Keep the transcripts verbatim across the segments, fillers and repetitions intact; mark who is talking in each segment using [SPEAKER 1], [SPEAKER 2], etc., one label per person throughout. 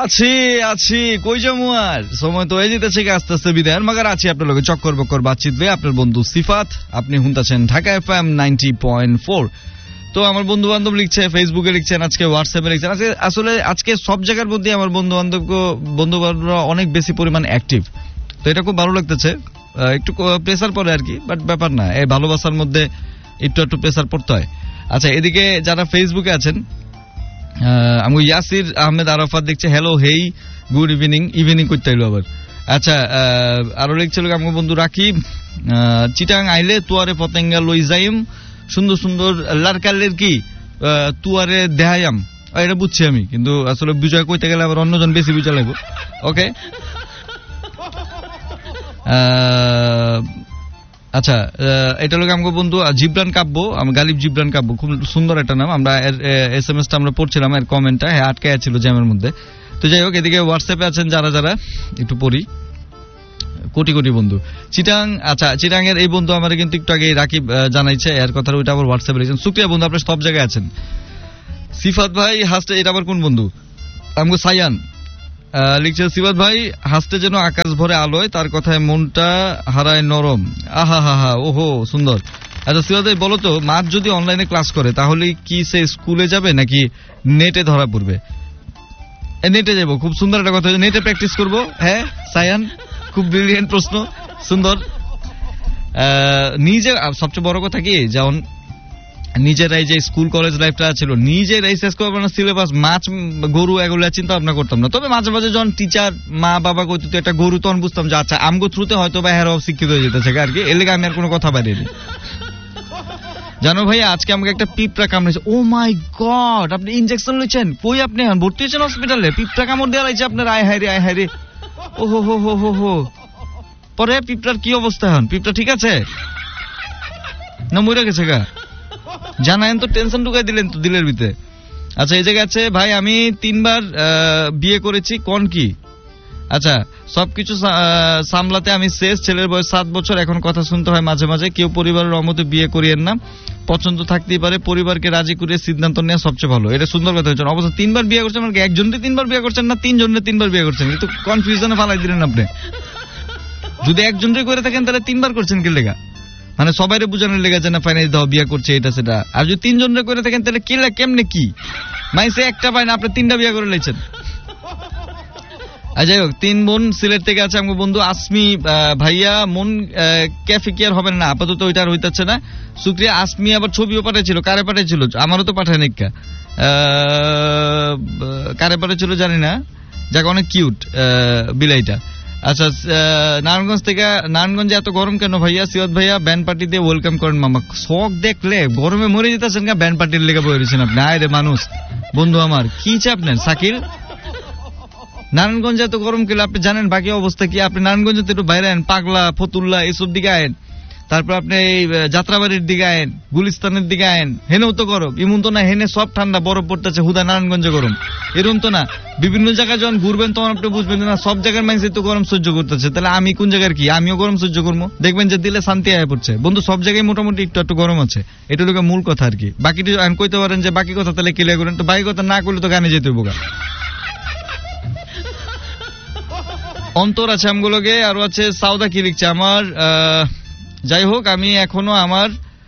[SPEAKER 1] আছি আছি কই যামু আর সময় তো হয়ে যেতেছে আস্তে আস্তে বিদায় মাগার আছি আপনার লগে চক্কর বক্কর বাতচিত বে আপনার বন্ধু সিফাত আপনি শুনতেছেন Dhaka FM ninety point four. তো আমার বন্ধু বান্ধব লিখছে, ফেসবুকে লিখছেন, আজকে হোয়াটসঅ্যাপে লিখছেন। আজকে আসলে আজকে সব জায়গার মধ্যে আমার বন্ধু বান্ধব বন্ধু বান্ধবরা অনেক বেশি পরিমাণ অ্যাক্টিভ, তো এটা খুব ভালো লাগতেছে। একটু প্রেসার পড়ে আর কি, বাট ব্যাপার না, এই ভালোবাসার মধ্যে একটু একটু প্রেসার পড়তে হয়। আচ্ছা, এদিকে যারা ফেসবুকে আছেন, আমি ইয়াসির আহমেদ আরাফাত দেখছে, hello hey good evening, evening করতে হইলো আবার। আচ্ছা, আরো লিখছিল আমার বন্ধু রাকিব, চিটাং আইলে তুয়ারে পতেঙ্গা লই যাইম, সুন্দর সুন্দর লারকালের কি তুয়ারে দেহায়াম। এটা বুঝছি আমি, কিন্তু আসলে বিজয় কইতে গেলে আবার অন্যজন বেশি বুঝা লাগবে। ওকে, আচ্ছা, এটা লোক আমাকে বন্ধু জিবরান কাব্য, গালিব জিবরান কাব্য, খুব সুন্দর একটা নাম। আমরা এস এম এস টা আমরা পড়ছিলাম, এর কমেন্টটা হ্যাঁ আটকে ছিল জ্যামের মধ্যে। তো যাই হোক, এদিকে হোয়াটসঅ্যাপে আছেন যারা যারা একটু পড়ি, কোটি কোটি বন্ধু। চিটাং, আচ্ছা চিটাং এর এই বন্ধু আমার কিন্তু একটু আগে রাকিব জানাইছে এর কথা, ওইটা আবার হোয়াটসঅ্যাপে লিখছেন। শুক্রিয়া বন্ধু, আপনি সব জায়গায় আছেন। সিফাত ভাই হাসতে, এটা আবার কোন বন্ধু? আমাকে সায়ান লিখছে, সিফাত ভাই হাসতে যেন আকাশ ভরে আলোয়, তার কথায় মনটা হারায় নরম। আহা হা হা, ওহো সুন্দর। আচ্ছা সিফাত ভাই বলো তো, মাছ যদি অনলাইনে ক্লাস করে তাহলে কি সে স্কুলে যাবে নাকি নেটে ধরা পড়বে? নেটে যাবো, খুব সুন্দর একটা কথা, নেটে প্র্যাকটিস করবো। হ্যাঁ সায়ান, খুব ব্রিলিয়েন্ট প্রশ্ন, সুন্দর। নিজে সবচেয়ে বড় কথা কি, যেমন নিজেরাই যে স্কুল কলেজ লাইফটা ছিল নিজেরাই শেষ করবো না, সিলেবাস মাছ গরু এগুলো চিন্তা ভাবনা করতাম না। তবে মাঝে মাঝে যখন টিচার মা বাবা কইতো একটা গরু, তখন বুঝতাম যে আচ্ছা আমগো থ্রুতে হয়তো বা হেরাও শিক্ষিত হয়ে যেতেছে আর কি, এর লেগে আমি আর কোনো কথা বাড়িনি। জানো ভাই, আজকে আমাকে একটা পিঁপড়া কামড়েছে। ও মাই গড, আপনি ইনজেকশন লইছেন? কই আপনি এখন ভর্তি হয়েছেন হসপিটালে? পিঁপড়া কামড় দেওয়া লাগছে আপনার? আয় হায় রে, আয় হায় রে, ও হো হো হো হো হো। পরে পিঁপড়ার কি অবস্থা এখন? পিঁপড়া ঠিক আছে না মরে গেছে গা? জানায়েন তো, টেনশন ঢুকাই দিলেন তো দিলের ভিতরে। আচ্ছা, এই জায়গায় আছে ভাই, আমি তিনবার বিয়ে করেছি, কোন কি? আচ্ছা, সবকিছু সামলাতে আমি শেষ, ছেলের বয়স সাত বছর, এখন কথা শুনতে হয় মাঝে মাঝে। কেউ পরিবারের অমতে বিয়ে করিয়েন না, পছন্দ থাকতেই পারে, পরিবারকে রাজি করিয়ে সিদ্ধান্ত নেওয়া সবচেয়ে ভালো। এটা সুন্দর কথা হয়েছে। অবশ্য তিনবার বিয়ে করছেন, একজনকে তিনবার বিয়ে করছেন না তিনজনের তিনবার বিয়ে করছেন? কিন্তু কনফিউশনে ফালাই দিলেন আপনি। যদি একজনকে করে থাকেন তাহলে তিনবার করছেন কি লেগা? মানে সবাইরে বুঝানোর লেগে যে না ফাইনাল দাও বিয়ে করছে এটা সেটা। আর যদি তিনজনরে করে থাকেন তাহলে কি কেমনে কি মাইসে একটা পায় না, আপনি তিনটা বিয়ে করে লেছেন। যাই হোক, তিন বোন সিলেট থেকে আছে আমার বন্ধু আসমি ভাইয়া, মন ক্যাফে কি আর হবে না, আপাতত ওইটা আর হইতাছে না। শুক্রিয়া। আসমি আবার ছবিও পাঠাইছিল, কারে পাঠাইছিল? আমারও তো পাঠায় নিকা, কারে পাঠাইছিল জানি না, যাক অনেক কিউট বিলাইটা। আচ্ছা, নারায়ণগঞ্জ থেকে, নারায়ণগঞ্জে এত গরম কেন ভাইয়া? সিরাত ভাইয়া ব্যান্ড পার্টি দিয়ে ওয়েলকাম করেন মামা। শখ দেখলে গরমে মরে যেতেছেন গা, ব্যান্ড পার্টির লেগে বসেছেন আপনি। আয় রে মানুষ, বন্ধু আমার কি চাপ নেন? সাকিল, নারায়ণগঞ্জে এত গরম কেলে আপনি জানেন বাকি অবস্থা কি? আপনি নারায়ণগঞ্জে তো একটু বাইরে আয়েন, পাগলা ফতুল্লা এসব দিকে আয়েন, তারপর আপনি এই যাত্রাবাড়ির দিকে আয়েন, গুলিস্তানের দিকে আয়েন, হেনেও তো গরম। এমন তো না হেনে সব ঠান্ডা বরফ পড়তেছে, হুদা নারায়ণগঞ্জে গরম, এরকম তো না। বিভিন্ন জায়গায় যখন ঘুরবেন তখন আপনি বুঝবেন না সব জায়গার মানুষ তো গরম সহ্য করতেছে, তাহলে আমি কোন জায়গার কি? আমিও গরম সহ্য করবো, দেখবেন যে দিলে শান্তি আয় পড়ছে। বন্ধু সব জায়গায় মোটামুটি একটু একটু গরম আছে, এটা লোক মূল কথা আর কি। বাকিটি কইতে পারেন যে বাকি কথা তাহলে ক্লিয়ার করেন, তো বাকি কথা না করলে তো গানে যেতে বোকা। অন্তর আছে আমগুলোকে, আরো আছে সাউদা কি লিখছে আমার। যাই হোক, আমি এখনো আমার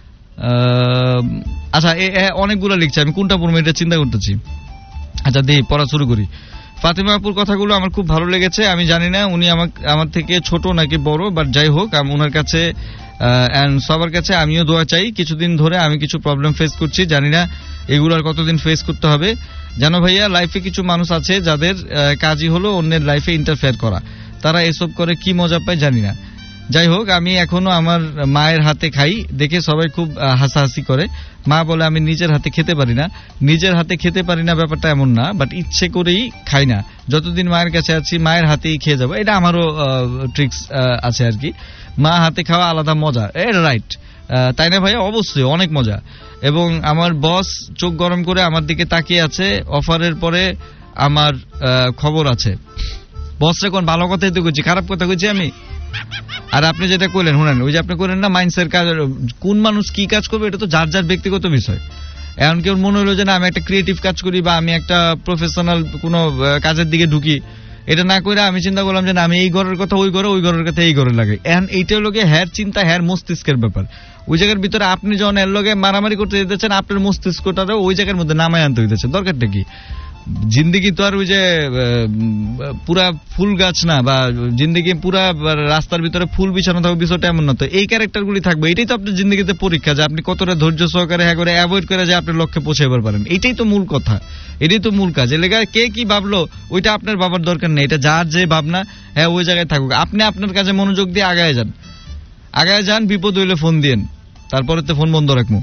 [SPEAKER 1] আচ্ছা অনেকগুলো লিখছে, আমি কোনটা পড়বো এটা চিন্তা করতেছি। আচ্ছা দেখি পড়া শুরু করি। ফাতিমা আপুর কথাগুলো আমার খুব ভালো লেগেছে। আমি জানি না উনি আমার থেকে ছোট নাকি বড়, বাট যাই হোক আমি ওনার কাছে এন্ড সবার কাছে আমিও দোয়া চাই। কিছুদিন ধরে আমি কিছু প্রবলেম ফেস করছি, জানি না এগুলোর কতদিন ফেস করতে হবে। জানো ভাইয়া, লাইফে কিছু মানুষ আছে যাদের কাজই হলো অন্যের লাইফে ইন্টারফেয়ার করা। তারা এসব করে কি মজা পায় জানি না। যাই হোক, আমি এখনো আমার মায়ের হাতে খাই, দেখে সবাই খুব হাসাহাসি করে। মা বলে আমি নিজের হাতে খেতে পারি না। নিজের হাতে খেতে পারি না ব্যাপারটা এমন না, বাট ইচ্ছে করেই খাই না। যতদিন মায়ের কাছে আছি মায়ের হাতেই খেয়ে যাবো, এটা আমারও ট্রিক্স আছে আর কি। মা হাতে খাওয়া আলাদা মজা, এটা রাইট, তাই না ভাইয়া? অবশ্যই অনেক মজা। এবং আমার বস চোখ গরম করে আমার দিকে তাকিয়ে আছে, অফারের পরে আমার খবর আছে। বসরে কোন ভালো কথাই তো কইছি, খারাপ কথা কইছি আমি? আর আপনি যেটা করলেন শুনেন, ওই যে আপনি করেন না মাইন্ডসের কাজ, কোন মানুষ কি কাজ করবে এটা তো যার যার ব্যক্তিগত বিষয়। এখন কেউ মনে হলো যে না আমি একটা ক্রিয়েটিভ কাজ করি বা আমি একটা প্রফেশনাল কোনো কাজের দিকে ঢুকি, এটা না করে আমি চিন্তা করলাম যে না আমি এই ঘরের কথা ওই ঘরে, ওই ঘরের কথা এই ঘরে লাগাই। এখন এইটা হলো হ্যার চিন্তা, হ্যার মস্তিষ্কের ব্যাপার। ওই জায়গার ভিতরে আপনি যখন এর লগে মারামারি করতে যেতেছেন, আপনার মস্তিষ্কটারও ওই জায়গার মধ্যে নামায় আনতে হইতেছে। দরকারটা কি? জিন্দিগি তো আর ওই যে পুরা ফুল গাছ না, বা জিন্দিগি পুরা রাস্তার ভিতরে ফুল বিছানো থাকবে, বিষয়টা এমন না। তো এই ক্যারেক্টার গুলি থাকবে, এটাই তো আপনার জিন্দিগিতে পরীক্ষা, যে আপনি কতটা ধৈর্য সহকারে হ্যাঁ করে অ্যাভয়েড করে যে আপনার লক্ষ্যে পৌঁছাবার পারেন। এটাই তো মূল কথা, এটাই তো মূল কাজ। এলাকা কে কি ভাবলো ওইটা আপনার ভাবার দরকার নেই, এটা যার যে ভাবনা হ্যাঁ ওই জায়গায় থাকুক। আপনি আপনার কাজে মনোযোগ দিয়ে আগায় যান, আগায় যান, বিপদ হইলে ফোন দিয়েন, তারপরে তো ফোন বন্ধ রাখবো।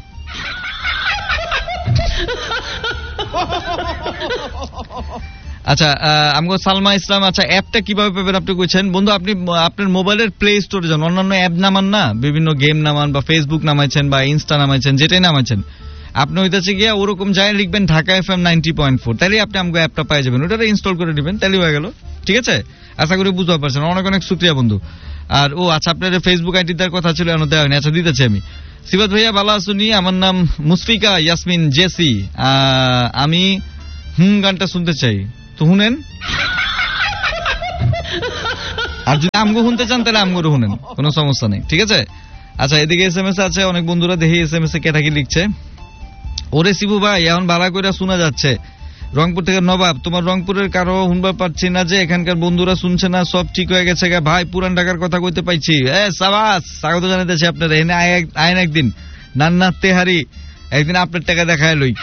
[SPEAKER 1] আচ্ছা আমগো সালমা ইসলাম, আচ্ছা অ্যাপটা কিভাবে পাবেন আপনি কইছেন? বন্ধু আপনি আপনার মোবাইলের প্লে স্টোরে যান, অন্যান্য অ্যাপ নামান না, বিভিন্ন গেম নামান বা ফেসবুক নামাইছেন বা ইনস্টা নামাইছেন, যেটাই নামাইছেন আপনি হইতেছে গিয়া ওরকম যায় লিখবেন Dhaka F M ninety point four, তাহলে আপনি আমগো অ্যাপটা পাই যাবেন, ওটা ইনস্টল করে দিবেন, তাহলে হয়ে গেল। ঠিক আছে, আশা করি বুঝতে পারছেন। অনেক অনেক শুকরিয়া বন্ধু। আর ও আচ্ছা আপনার ফেসবুক আইডি দেওয়ার কথা ছিল, এখনো দেওয়া হয়নি। আচ্ছা দিতেছি আমি। সিবাত ভাইয়া ভালো আসুনি, আমার নাম মুসফিকা ইয়াসমিন জেসি, আমি হুম গানটা শুনতে চাই, তো শুনেন। আর যদি আমগো শুনতে চান তাহলে আমগো শুনেন, কোনো সমস্যা নেই। ঠিক আছে। আচ্ছা এদিকে এস এম এস আছে, অনেক বন্ধুরা দেখি এস এম এস এ কেটাকি লিখছে। ওরে শিবু ভাই এখন ভাড়া করে শোনা যাচ্ছে রংপুর থেকে নবাব, তোমার রংপুরের কারো শুনবার পাচ্ছি না, যে এখানকার বন্ধুরা শুনছে না, সব ঠিক হয়ে গেছে ভাই, পুরান ঢাকার কথা কইতে পাইছি। এ সাবাস, স্বাগত জানাইতেছি আপনার। এনে আইন একদিন নান্না তেহারি একদিন আপনার টাকা দেখায় লই।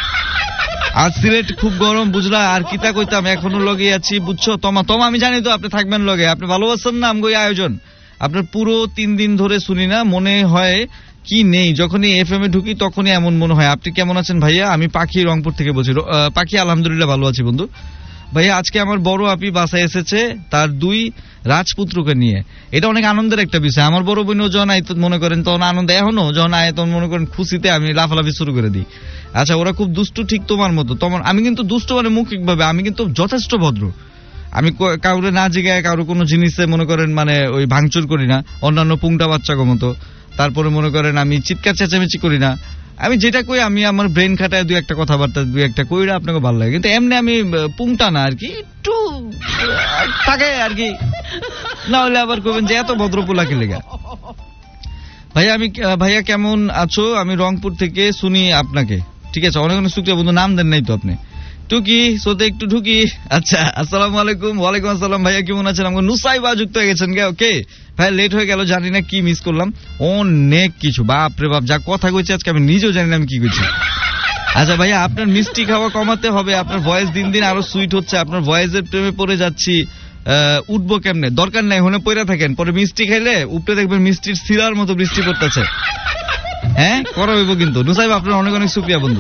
[SPEAKER 1] আর সিলেট খুব গরম বুঝলা, আর কিতা কইতাম, এখনো লগে আছি বুঝছো। তোমা তোমা আমি জানি তো আপনি থাকবেন লগে, আপনি ভালোবাসেন না আমগো আয়োজন। আপনার পুরো তিন দিন ধরে শুনি না, মনে হয় কি নেই, যখনই এফ এম এ ঢুকি তখনই এমন মনে হয়। আপনি কেমন আছেন ভাইয়া? আমি পাখি রংপুর থেকে বলছি। পাখি আলহামদুলিল্লাহ ভালো আছি বন্ধু। ভাইয়া আজকে আমার বড় আপি বাসায় এসেছে তার দুই রাজপুত্রকে নিয়ে, এটা অনেক আনন্দের একটা বিষয়। আমার বড় বোনও যখন আয় মনে করেন তখন আনন্দ, এখনো যখন আয় তখন মনে করেন খুশিতে আমি লাফালাফি শুরু করে দিই। আচ্ছা ওরা খুব দুষ্টু, ঠিক তোমার মতো। তোমার আমি কিন্তু দুষ্ট মানে মৌখিক ভাবে, আমি কিন্তু যথেষ্ট ভদ্র। আমি কাউরে না জিগায় কারো কোনো জিনিসে মনে করেন মানে ওই ভাঙচুর করি না, অন্যান্য পুংটা বাচ্চা মতো। তারপরে মনে করেন আমি চিৎকার চেঁচামেচি করি না, আমি যেটা কই আমি আমার ব্রেন খাটায় দুই একটা কথাবার্তা দুই একটা কইরা আপনাকে ভালো লাগে, কিন্তু এমনি আমি পুংটা না আর কি, একটু থাকে আর কি। না হলে আবার কইবেন যে এত ভদ্র পোলাকে লেগা। ভাইয়া আমি ভাইয়া কেমন আছো? আমি রংপুর থেকে শুনি আপনাকে। ঠিক আছে, অনেক অনেক শুকরিয়া বন্ধু, নাম দেন নাই তো আপনি। টুকি সোতে একটু ঢুকি। আচ্ছা আসসালামু আলাইকুম। ওয়ালাইকুম আসসালাম ভাইয়া কেমন আছেন? আমাকে নুসাইবা যুক্ত হয়ে গেছেন গে। ওকে ভাই লেট হয়ে গেল, জানি না কি মিস করলাম, অনেক কিছু, বাপ রে বাপ যা কথা কইছি আজকে আমি নিজেও জানি না আমি কি কইছি। আচ্ছা ভাইয়া আপনার মিষ্টি খাওয়া কমাতে হবে, আপনার ভয়েস দিন দিন আরো সুইট হচ্ছে, আপনার ভয়েসের প্রেমে পড়ে যাচ্ছি, উঠবো কেমনে? দরকার নাই হনে পয়রা থাকেন, পরে মিষ্টি খাইলে উপরে দেখবেন মিষ্টির সিরার মতো বৃষ্টি পড়তেছে। হ্যাঁ করা হইব কিন্তু। নুসাইব আপনার অনেক অনেক শুকরিয়া বন্ধু।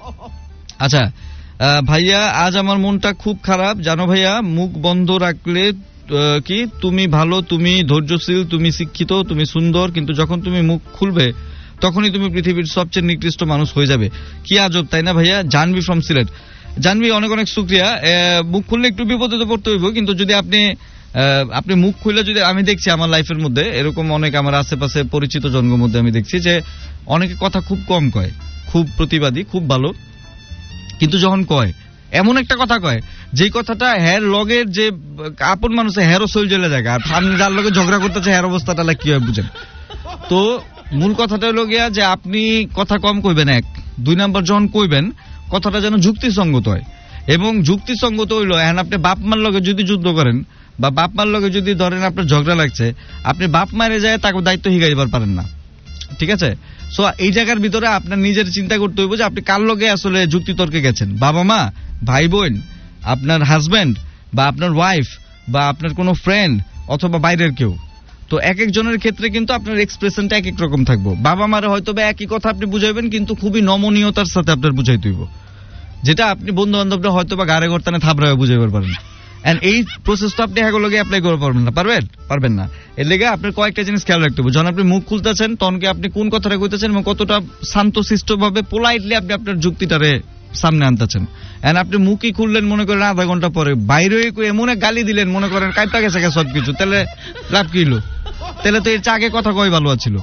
[SPEAKER 1] আচ্ছা ভাইয়া আজ আমার মনটা খুব খারাপ জানো ভাইয়া, মুখ বন্ধ রাখলে কি তুমি ভালো, তুমি ধৈর্যশীল, তুমি শিক্ষিত, তুমি সুন্দর, কিন্তু যখন তুমি মুখ খুলবে তখনই তুমি পৃথিবীর সবচেয়ে নিকৃষ্ট মানুষ হয়ে যাবে। কি আজব তাই না ভাইয়া? জানবি ফ্রম সিলেট। জানবি অনেক অনেক শুকরিয়া। মুখ খুললে একটু বিপদে তো পড়তে হইব, কিন্তু যদি আপনি আপনি মুখ খুলে যদি, আমি দেখছি আমার লাইফের মধ্যে এরকম অনেক আমার আশেপাশে পরিচিত জনগণের মধ্যে আমি দেখছি যে অনেকে কথা খুব কম কয়, খুব প্রতিবাদী, খুব ভালো, কিন্তু যখন কয় এমন একটা কথা কয় যেই কথাটা হ্যার লগের যে আপন মানুষে হ্যারও সইল জেলে জায়গা, আর সামনে যার লগে ঝগড়া করতেছে হ্যার অবস্থাটা কি হয় বুঝেন তো। মূল কথাটা হলো গিয়া যে আপনি কথা কম কইবেন, এক। দুই নাম্বার যখন কইবেন কথাটা যেন যুক্তিসঙ্গত হয়, এবং যুক্তিসঙ্গত হইলো এখন আপনি বাপ মার লগে যদি যুদ্ধ করেন বা বাপ মার লগে যদি ধরেন আপনার ঝগড়া লাগছে, আপনি বাপ মারে যায় তাকে দায়িত্ব হিগাইবার পারেন না। ঠিক আছে, সো এই জায়গার ভিতরে আপনার নিজের চিন্তা করতে হইব যে আপনি কার লগে আসলে যুক্তি তর্কে গেছেন, বাবা মা, ভাই বোন, আপনার হাজবেন্ড বা আপনার ওয়াইফ বা আপনার কোনো ফ্রেন্ড অথবা বাইরের কেউ। তো এক একজনের ক্ষেত্রে কিন্তু আপনার এক্সপ্রেশনটা এক এক রকম থাকবো। বাবা মারে হয়তো বা একই কথা আপনি বুঝাইবেন, কিন্তু খুবই নমনীয়তার সাথে আপনার বুঝাইতে হইব, যেটা আপনি বন্ধু বান্ধবরা হয়তো বা গাড়ে গর্তানে থাবড়ায় বুঝাইবার পারেন। এন্ড এই প্রসেসটা আপনি হ্যাঁ লগে অ্যাপ্লাই করতে পারবেন না, পারবেন পারবেন না। এর লেগে আপনার কয়েকটা জিনিস খেয়াল রাখতে হবে। যখন আপনি মুখ খুলতেছেন তখন কি আপনি কোন কথাটা কইতেছেন এবং কতটা শান্তশিষ্ট ভাবে পোলাইটলি আপনি আপনার যুক্তিটারে সামনে আনতেছেন। এন্ড আপনি মুখই খুললেন মনে করেন আধা ঘন্টা পরে, বাইরে এমন এক গালি দিলেন মনে করেন কাইপা গেছে সবকিছু, তাহলে লাভ কি হলো? তাহলে তো এর আগে কথা কই ভালো ছিল।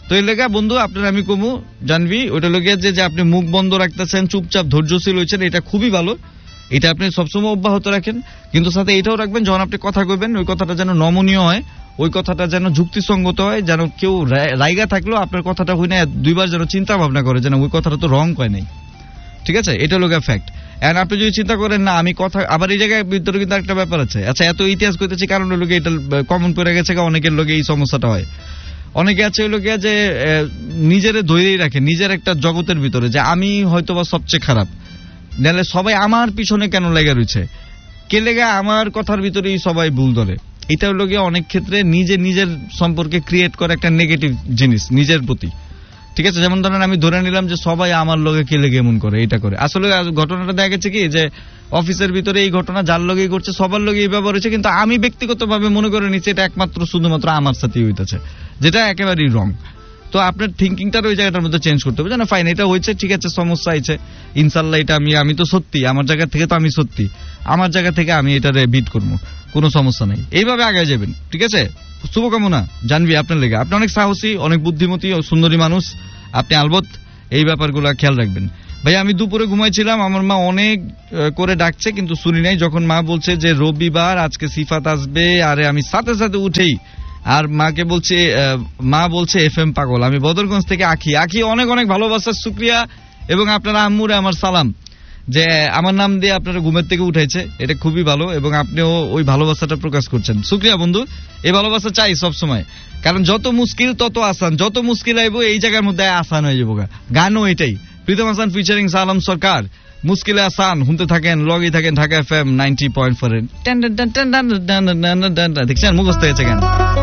[SPEAKER 1] তো এই লেগা বন্ধু আপনার আমি কমু জানবি ওইটা লোকে যে যে আপনি মুখ বন্ধ রাখতেছেন, চুপচাপ ধৈর্যশীল হয়েছেন, এটা খুবই ভালো। এটা আপনি সবসময় অব্যাহত রাখেন, কিন্তু সাথে এটাও রাখবেন যখন আপনি কথা কইবেন ওই কথাটা যেন নমনীয় হয়, ওই কথাটা যেন যুক্তিসঙ্গত হয়, যেন কেউ রাইগা থাকলেও আপনার কথাটা হই না দুইবার যেন চিন্তা ভাবনা করে যেন ওই কথাটা তো রং কয় নাই। ঠিক আছে, এটা লোক ফ্যাক্ট। এন্ড আপনি যদি চিন্তা করেন না আমি কথা, আবার এই জায়গায় ভিতরে কিন্তু একটা ব্যাপার আছে। আচ্ছা, এত ইতিহাস করতেছি কারণ লোকে এটা কমন করে গেছে, অনেকের লোকে এই সমস্যাটা হয়। অনেকে আছে ওই লোকে যে নিজের ধৈর্যই রাখে নিজের একটা জগতের ভিতরে, যে আমি হয়তো বা সবচেয়ে খারাপ, নাহলে সবাই আমার পিছনে কেন লেগে রয়েছে, কে লেগে আমার কথার ভিতরেই সবাই ভুল ধরে। এটা হলো গিয়ে অনেক ক্ষেত্রে নিজে নিজের সম্পর্কে ক্রিয়েট করে একটা নেগেটিভ জিনিস নিজের প্রতি। ঠিক আছে, যেমন ধরেন আমি ধরে নিলাম যে সবাই আমার লগে কে লেগে এমন করে, এটা করে। আসলে ঘটনাটা দেখা গেছে কি যে অফিসের ভিতরে এই ঘটনা যার লগেই করছে সবার লগে এই ব্যবহার হয়েছে, কিন্তু আমি ব্যক্তিগতভাবে মনে করে নিচ্ছি এটা একমাত্র শুধুমাত্র আমার সাথেই হইতেছে, যেটা একেবারেই রং। তো আপনার থিঙ্কিংটার ওই জায়গাটার মধ্যে চেঞ্জ করতে হবে, যে না ফাইন এটা হয়েছে, ঠিক আছে, সমস্যা হয়েছে, ইনশাল্লাহ এটা আমি আমি তো সত্যি, আমার জায়গা থেকে তো আমি সত্যি, আমার জায়গা থেকে আমি এটারে বিট করবো, কোনো সমস্যা নেই, এইভাবে আগে যাবেন। ঠিক আছে, শুভকামনা জানবি আপনার লেগে। আপনি অনেক সাহসী, অনেক বুদ্ধিমতী ও সুন্দরী মানুষ, আপনি আলবত এই ব্যাপারগুলো খেয়াল রাখবেন। ভাই আমি দুপুরে ঘুমাইছিলাম, আমার মা অনেক করে ডাকছে কিন্তু শুনি নাই। যখন মা বলছে যে রবিবার আজকে সিফাত আসবে, আরে আমি সাথে সাথে উঠেই আর মাকে বলছে, মা বলছে এফ এম পাগল। আমি বদরগঞ্জ থেকে আখি। আখি অনেক অনেক ভালোবাসার শুকরিয়া, এবং আপনারা আম্মুরে আমার সালাম, যে আমার নাম দিয়ে আপনারা ঘুমের থেকে উঠাইছে, এটা খুবই ভালো, এবং আপনিও ওই ভালোবাসাটা প্রকাশ করছেন। শুকরিয়া বন্ধু, এই ভালোবাসা চাই সবসময়, কারণ যত মুশকিল তত আসান, যত মুশকিল আইব এই জায়গার মধ্যে আসান হয়ে যাবো। গানও এটাই, প্রীতম হাসান ফিচারিং সালাম সরকার, মুশকিলে আসান। শুনতে থাকেন, লগই থাকেন Dhaka F M ninety point four. দেখছেন মুখস্থ হয়েছে গান।